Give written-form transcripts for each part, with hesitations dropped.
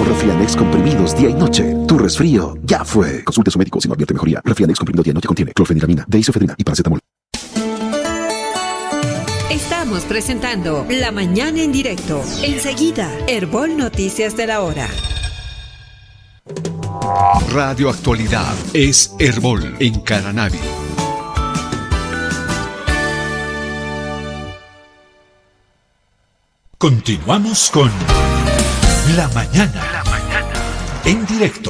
Refianex comprimidos día y noche. Tu resfrío ya fue. Consulte a su médico si no advierte mejoría. Refianex comprimido día y noche contiene clorfeniramina, deisofedrina y paracetamol. Estamos presentando La Mañana en Directo. Enseguida, Herbol Noticias de la Hora. Radio Actualidad es Herbol en Caranavi. Continuamos con La Mañana en Directo.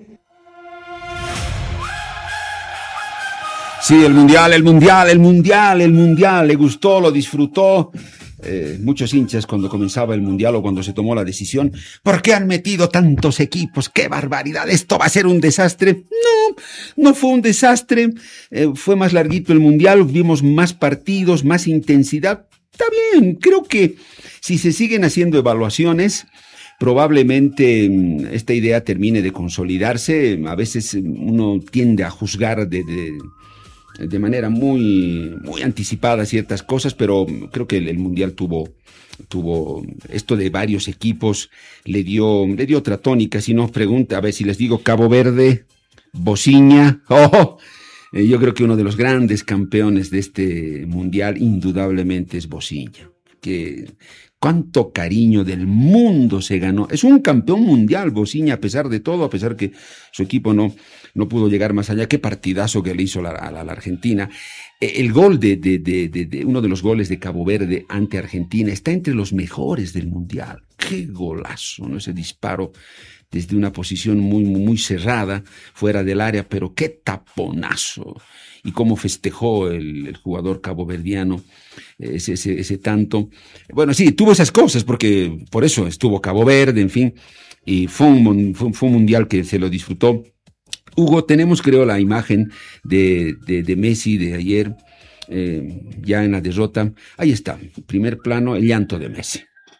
Sí, el mundial, le gustó, lo disfrutó. Muchos hinchas cuando comenzaba el mundial o cuando se tomó la decisión, ¿por qué han metido tantos equipos? ¡Qué barbaridad! ¿Esto va a ser un desastre? No fue un desastre. Fue más larguito el mundial, vimos más partidos, más intensidad. Está bien, creo que si se siguen haciendo evaluaciones, probablemente esta idea termine de consolidarse. A veces uno tiende a juzgar de manera muy anticipada ciertas cosas, pero creo que el mundial tuvo esto de varios equipos, le dio otra tónica. Si no, pregunta, a ver si les digo Cabo Verde, Bosnia, yo creo que uno de los grandes campeones de este mundial indudablemente es Bosnia, que cuánto cariño del mundo se ganó. Es un campeón mundial Bosnia, a pesar de todo, a pesar que su equipo no pudo llegar más allá. Qué partidazo que le hizo a la Argentina. El gol de uno de los goles de Cabo Verde ante Argentina está entre los mejores del mundial. Qué golazo, ¿no? Ese disparo desde una posición muy cerrada, fuera del área, pero qué taponazo. Y cómo festejó el jugador caboverdiano ese tanto. Bueno, sí, tuvo esas cosas, porque por eso estuvo Cabo Verde, en fin, y fue un mundial que se lo disfrutó. Hugo, tenemos creo la imagen de Messi de ayer, ya en la derrota. Ahí está, primer plano, el llanto de Messi.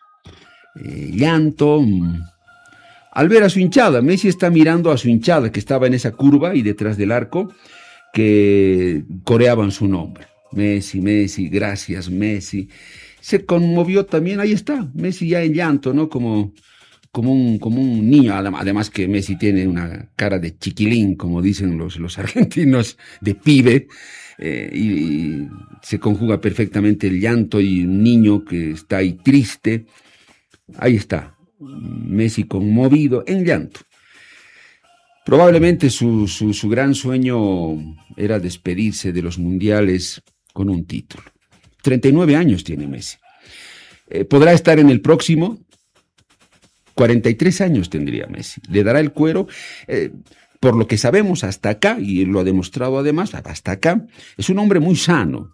Al ver a su hinchada, Messi está mirando a su hinchada que estaba en esa curva y detrás del arco, que coreaban su nombre. Messi, Messi, gracias Messi. Se conmovió también, ahí está, Messi ya en llanto, ¿no? Como un niño, además que Messi tiene una cara de chiquilín, como dicen los argentinos, de pibe, y se conjuga perfectamente el llanto y un niño que está ahí triste. Ahí está, Messi conmovido, en llanto. Probablemente su gran sueño era despedirse de los mundiales con un título. 39 años tiene Messi. ¿Podrá estar en el próximo? 43 años tendría Messi. ¿Le dará el cuero? Por lo que sabemos hasta acá, y lo ha demostrado además, hasta acá, es un hombre muy sano.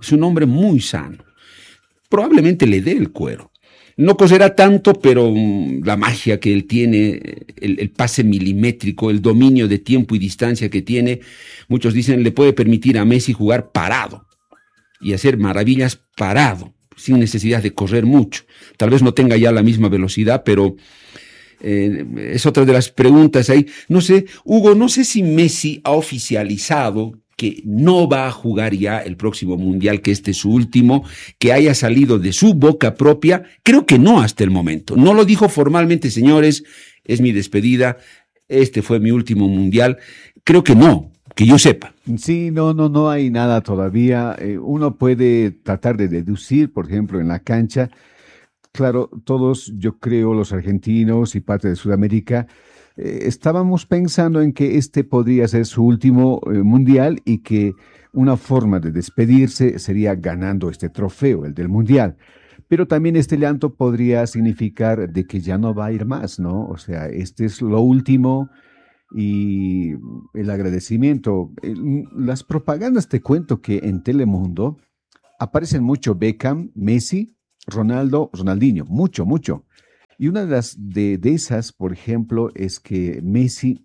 Probablemente le dé el cuero. No coserá tanto, pero la magia que él tiene, el pase milimétrico, el dominio de tiempo y distancia que tiene, muchos dicen le puede permitir a Messi jugar parado y hacer maravillas parado, sin necesidad de correr mucho. Tal vez no tenga ya la misma velocidad, pero es otra de las preguntas ahí. No sé, Hugo, no sé si Messi ha oficializado que no va a jugar ya el próximo mundial, que este es su último, que haya salido de su boca propia. Creo que no hasta el momento. No lo dijo formalmente, señores, es mi despedida, este fue mi último mundial. Creo que no, que yo sepa. Sí, no hay nada todavía. Uno puede tratar de deducir, por ejemplo, en la cancha. Claro, todos, yo creo, los argentinos y parte de Sudamérica, estábamos pensando en que este podría ser su último mundial y que una forma de despedirse sería ganando este trofeo, el del mundial. Pero también este llanto podría significar de que ya no va a ir más, ¿no? O sea, este es lo último y el agradecimiento. Las propagandas, te cuento que en Telemundo aparecen mucho Beckham, Messi, Ronaldinho, mucho. Y una de esas, por ejemplo, es que Messi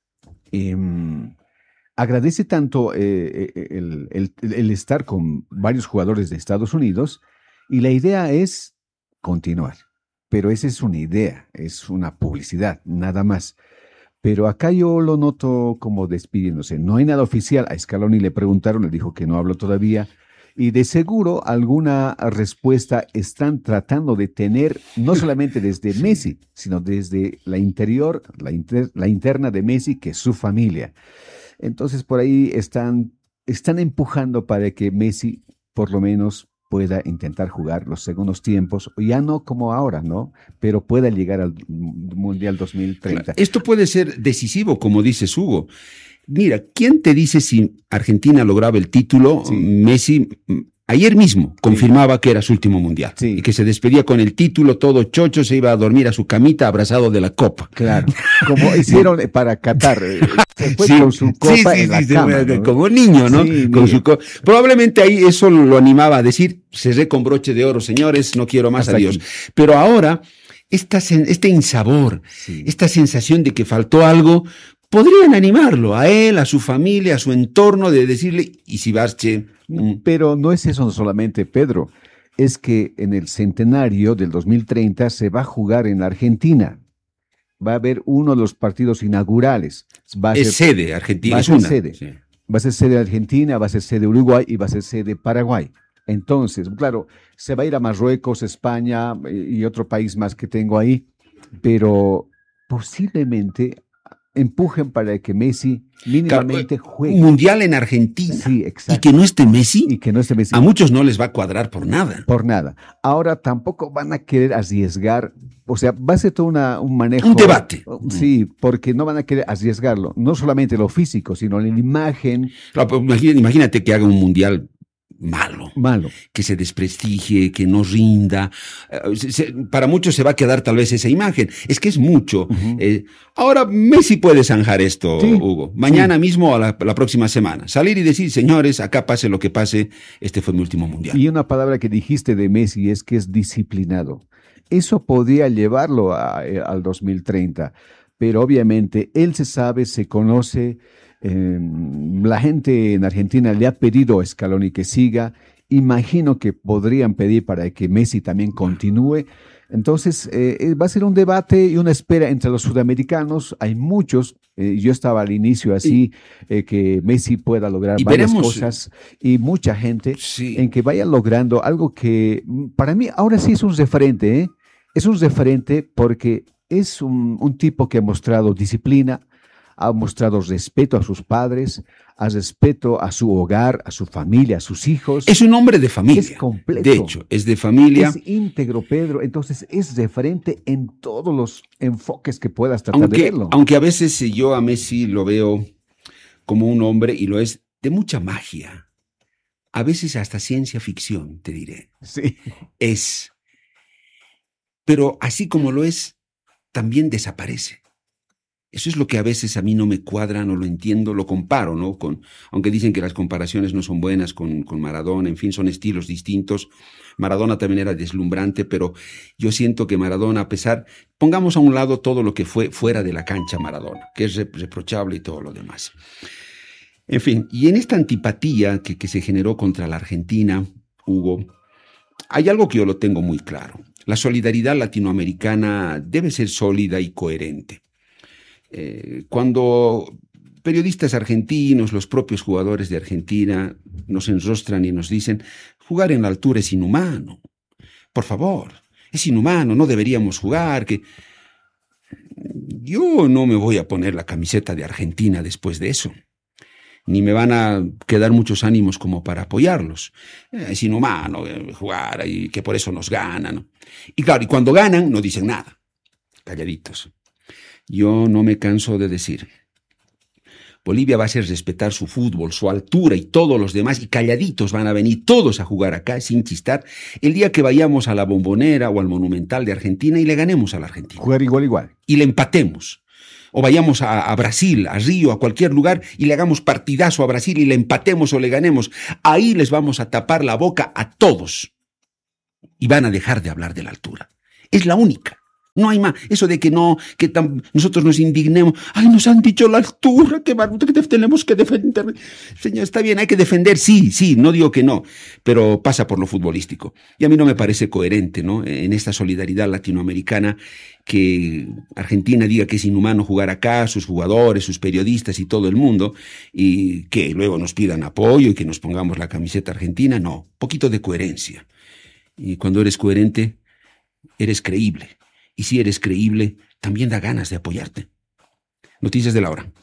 agradece tanto el estar con varios jugadores de Estados Unidos y la idea es continuar. Pero esa es una idea, es una publicidad, nada más. Pero acá yo lo noto como despidiéndose. No hay nada oficial. A Scaloni le preguntaron, le dijo que no habló todavía. Y de seguro alguna respuesta están tratando de tener, no solamente desde Messi, sino desde la interna de Messi, que es su familia. Entonces por ahí están empujando para que Messi por lo menos pueda intentar jugar los segundos tiempos, ya no como ahora, ¿no? Pero pueda llegar al Mundial 2030. Esto puede ser decisivo, como dices, Hugo. Mira, ¿quién te dice si Argentina lograba el título? Sí. Messi ayer mismo confirmaba que era su último mundial. Sí. Y que se despedía con el título, todo chocho, se iba a dormir a su camita abrazado de la copa. Claro, como hicieron para Qatar. Se fue con su copa en la cama, ¿no? Como niño, ¿no? Sí, con su probablemente ahí eso lo animaba a decir, cerré con broche de oro, señores, no quiero más, adiós. Aquí. Pero ahora, este insabor, esta sensación de que faltó algo, podrían animarlo a él, a su familia, a su entorno, de decirle, y si vas, che. Pero no es eso solamente, Pedro. Es que en el centenario del 2030 se va a jugar en Argentina. Va a haber uno de los partidos inaugurales. Es sede, Argentina. Va a ser sede. Sí. Va a ser sede Argentina, va a ser sede Uruguay y va a ser sede Paraguay. Entonces, claro, se va a ir a Marruecos, España y otro país más que tengo ahí, pero posiblemente empujen para que Messi mínimamente juegue. Un mundial en Argentina. Sí, exacto. Y que no esté Messi. Y que no esté Messi. A muchos no les va a cuadrar por nada. Por nada. Ahora tampoco van a querer arriesgar. O sea, va a ser todo un manejo. Un debate. Sí, porque no van a querer arriesgarlo. No solamente lo físico, sino la imagen. Claro, imagínate que haga un mundial malo, que se desprestigie, que no rinda. Para muchos se va a quedar tal vez esa imagen. Es que es mucho. Ahora Messi puede zanjar esto, sí, Hugo. Mañana mismo, a la próxima semana. Salir y decir, señores, acá pase lo que pase, este fue mi último mundial. Y una palabra que dijiste de Messi es que es disciplinado. Eso podría llevarlo al 2030. Pero obviamente él se conoce. La gente en Argentina le ha pedido a Scaloni que siga. Imagino que podrían pedir para que Messi también continúe. Entonces va a ser un debate y una espera entre los sudamericanos. Hay muchos, yo estaba al inicio así, que Messi pueda lograr varias cosas, y mucha gente en que vaya logrando algo que para mí ahora sí es un referente, ¿eh? Es un referente porque es un tipo que ha mostrado disciplina, ha mostrado respeto a sus padres, respeto a su hogar, a su familia, a sus hijos. Es un hombre de familia. Es completo. De hecho, es de familia. Es íntegro, Pedro. Entonces es referente en todos los enfoques que puedas tratar de verlo. Aunque a veces yo a Messi lo veo como un hombre, y lo es, de mucha magia. A veces hasta ciencia ficción, te diré. Sí. Es. Pero así como lo es, también desaparece. Eso es lo que a veces a mí no me cuadra, no lo entiendo, lo comparo, ¿no? Aunque dicen que las comparaciones no son buenas con Maradona, en fin, son estilos distintos. Maradona también era deslumbrante, pero yo siento que Maradona, pongamos a un lado todo lo que fue fuera de la cancha Maradona, que es reprochable y todo lo demás. En fin, y en esta antipatía que se generó contra la Argentina, Hugo, hay algo que yo lo tengo muy claro. La solidaridad latinoamericana debe ser sólida y coherente. Cuando periodistas argentinos, los propios jugadores de Argentina, nos enrostran y nos dicen, jugar en la altura es inhumano. Por favor, es inhumano, no deberíamos jugar. Yo no me voy a poner la camiseta de Argentina después de eso. Ni me van a quedar muchos ánimos como para apoyarlos. Es inhumano jugar y que por eso nos ganan. Y claro, y cuando ganan no dicen nada, calladitos. Yo no me canso de decir, Bolivia va a hacer respetar su fútbol, su altura y todos los demás, y calladitos van a venir todos a jugar acá sin chistar el día que vayamos a la Bombonera o al Monumental de Argentina y le ganemos a la Argentina. Jugar igual. Y le empatemos. O vayamos a Brasil, a Río, a cualquier lugar y le hagamos partidazo a Brasil y le empatemos o le ganemos. Ahí les vamos a tapar la boca a todos. Y van a dejar de hablar de la altura. Es la única. No hay más. Eso de que no, nosotros nos indignemos. Ay, nos han dicho la altura, que tenemos que defender. Señor, está bien, hay que defender, sí, no digo que no, pero pasa por lo futbolístico. Y a mí no me parece coherente, ¿no? En esta solidaridad latinoamericana, que Argentina diga que es inhumano jugar acá, sus jugadores, sus periodistas y todo el mundo, y que luego nos pidan apoyo y que nos pongamos la camiseta argentina. No, poquito de coherencia. Y cuando eres coherente, eres creíble. Y si eres creíble, también da ganas de apoyarte. Noticias de la hora.